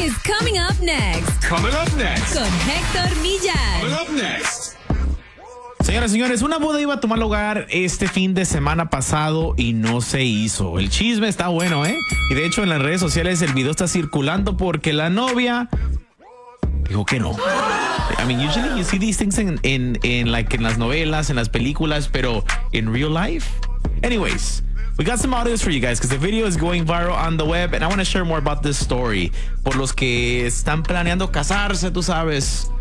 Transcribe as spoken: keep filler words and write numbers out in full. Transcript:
is coming up next. Coming up next. Con Héctor Millar. Coming up next. Señoras y señores, una boda iba a tomar lugar este fin de semana pasado y no se hizo. El chisme está bueno, ¿eh? Y de hecho en las redes sociales el video está circulando porque la novia dijo que no. I mean, usually you see these things in, in, in like en las novelas, en las películas, pero in real life. Anyways, we got some audios for you guys because the video is going viral on the web and I want to share more about this story. Por los que están planeando casarse, tú sabes.